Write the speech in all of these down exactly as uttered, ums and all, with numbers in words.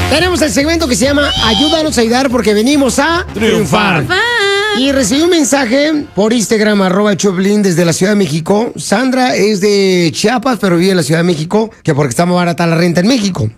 Tenemos el segmento que se llama Ayúdanos a ayudar porque venimos a triunfar. Triunfar. Y recibí un mensaje por Instagram, arroba Choplin, desde la Ciudad de México. Sandra es de Chiapas, pero vive en la Ciudad de México, que porque está más barata la renta en México.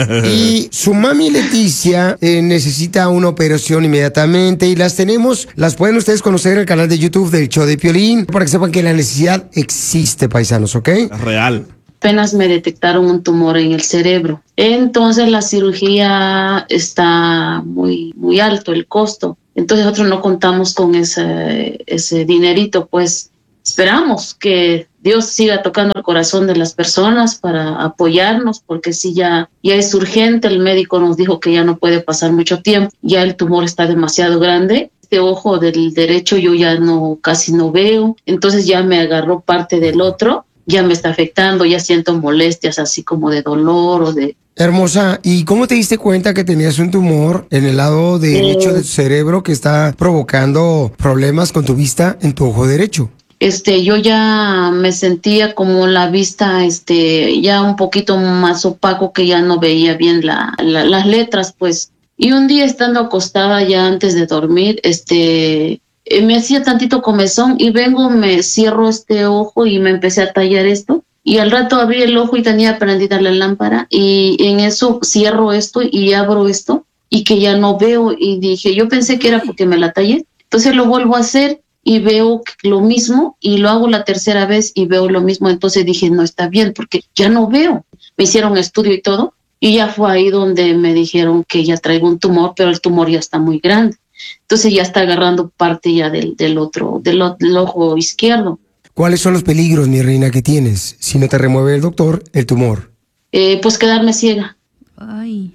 Y su mami Leticia eh, necesita una operación inmediatamente y las tenemos, las pueden ustedes conocer en el canal de YouTube del Show de Piolín, para que sepan que la necesidad existe, paisanos, ¿ok? Es real. Apenas me detectaron un tumor en el cerebro. Entonces la cirugía está muy, muy alto, el costo. Entonces nosotros no contamos con ese, ese dinerito, pues esperamos que Dios siga tocando el corazón de las personas para apoyarnos, porque si ya, ya es urgente, el médico nos dijo que ya no puede pasar mucho tiempo, ya el tumor está demasiado grande. Este ojo del derecho yo ya no, casi no veo, entonces ya me agarró parte del otro. Ya me está afectando, ya siento molestias así como de dolor o de... Hermosa, ¿y cómo te diste cuenta que tenías un tumor en el lado derecho Eh, de tu cerebro que está provocando problemas con tu vista en tu ojo derecho? Este, yo ya me sentía como la vista, este, ya un poquito más opaco, que ya no veía bien la, la, las letras, pues. Y un día estando acostada ya antes de dormir, este... me hacía tantito comezón y vengo, me cierro este ojo y me empecé a tallar esto. Y al rato abrí el ojo y tenía prendida la lámpara y en eso cierro esto y abro esto y que ya no veo. Y dije, yo pensé que era porque me la tallé. Entonces lo vuelvo a hacer y veo lo mismo y lo hago la tercera vez y veo lo mismo. Entonces dije, no está bien porque ya no veo. Me hicieron estudio y todo y ya fue ahí donde me dijeron que ya traigo un tumor, pero el tumor ya está muy grande. Entonces ya está agarrando parte ya del, del otro, del, del ojo izquierdo. ¿Cuáles son los peligros, mi reina, que tienes si no te remueve el doctor el tumor? Eh, pues quedarme ciega. Ay.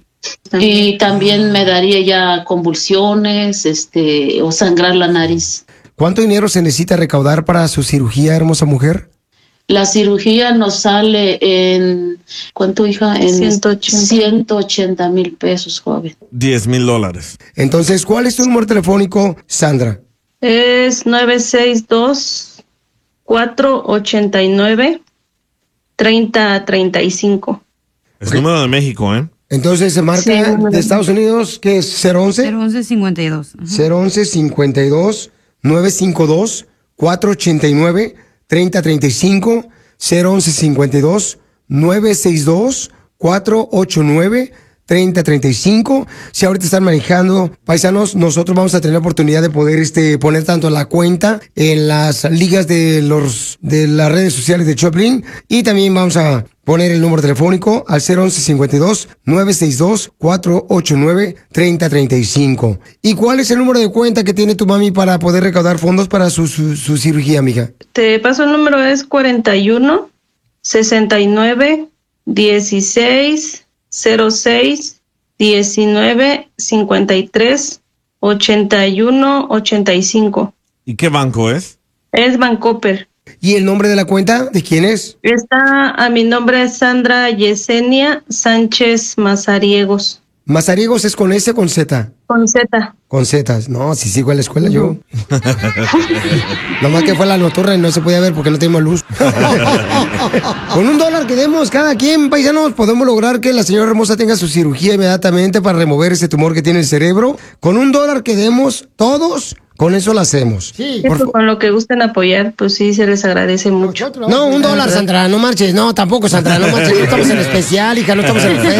Y también me daría ya convulsiones, este, o sangrar la nariz. ¿Cuánto dinero se necesita recaudar para su cirugía, hermosa mujer? La cirugía nos sale en, ¿cuánto, hija? En ciento ochenta mil pesos, joven. diez mil dólares. Entonces, ¿cuál es tu número telefónico, Sandra? Es nueve seis dos, cuatro ocho nueve, tres cero tres cinco. Es número de México, ¿eh? Entonces se marca Sí, número. de Estados Unidos, ¿qué es? ¿cero once? cero once cincuenta y dos. cero once cincuenta y dos, nueve cinco dos, cuatro ocho nueve, tres cero tres cinco, cero once cincuenta y dos, nueve seis dos, cuatro ocho nueve, tres cero tres cinco. Si ahorita están manejando, paisanos, nosotros vamos a tener la oportunidad de poder este, poner tanto la cuenta en las ligas de los de las redes sociales de Choplin y también vamos a poner el número telefónico al cero once cincuenta y dos, nueve seis dos, cuatro ocho nueve, tres cero tres cinco. ¿Y cuál es el número de cuenta que tiene tu mami para poder recaudar fondos para su, su, su cirugía, mija? Te paso el número, es cuarenta y uno, sesenta y nueve, dieciséis, cero seis, diecinueve, cincuenta y tres, ochenta y uno, ochenta y cinco. ¿Y qué banco es? Es Bancomer. ¿Y el nombre de la cuenta de quién es? Está a mi nombre, es Sandra Yesenia Sánchez Mazariegos. ¿Mazariegos es con S o con Z? Con Z. Con Z. No, si sigo a la escuela yo. Nomás que fue la nocturna y no se podía ver porque no tenemos luz. Con un dólar que demos cada quien, paisanos, podemos lograr que la señora hermosa tenga su cirugía inmediatamente para remover ese tumor que tiene el cerebro. Con un dólar que demos todos, con eso lo hacemos. Sí. Eso, con lo que gusten apoyar, pues sí, se les agradece mucho. No, un dólar, Sandra, no marches. No, tampoco, Sandra, no marches. No estamos en especial, hija, no estamos en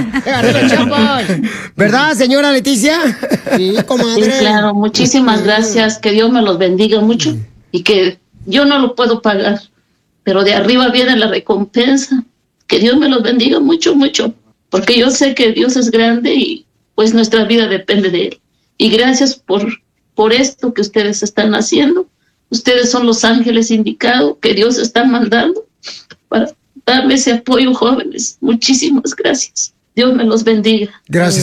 oferta. ¿Verdad, señora Leticia? Sí, comadre. Sí, claro, muchísimas gracias, que Dios me los bendiga mucho y que yo no lo puedo pagar, pero de arriba viene la recompensa. Que Dios me los bendiga mucho, mucho, porque yo sé que Dios es grande y pues nuestra vida depende de Él. Y gracias por, por esto que ustedes están haciendo. Ustedes son los ángeles indicados que Dios está mandando para darme ese apoyo, jóvenes. Muchísimas gracias. Dios me los bendiga. Gracias.